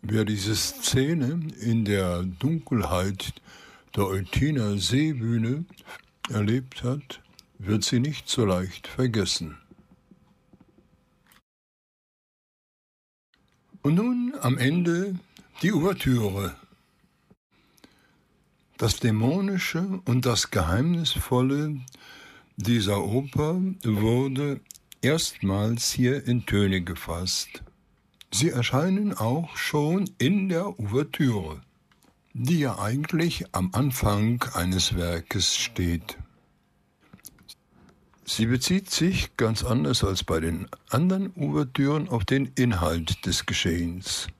Wer diese Szene in der Dunkelheit der Eutiner Seebühne erlebt hat, wird sie nicht so leicht vergessen. Und nun am Ende die Ouvertüre. Das Dämonische und das Geheimnisvolle dieser Oper wurde erstmals hier in Töne gefasst. Sie erscheinen auch schon in der Ouvertüre, die ja eigentlich am Anfang eines Werkes steht. Sie bezieht sich, ganz anders als bei den anderen Ouvertüren, auf den Inhalt des Geschehens.